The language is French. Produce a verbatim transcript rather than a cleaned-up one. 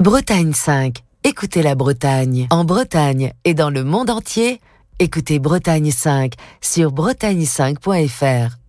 Bretagne cinq. Écoutez la Bretagne. En Bretagne et dans le monde entier, écoutez Bretagne cinq sur bretagne cinq point f r.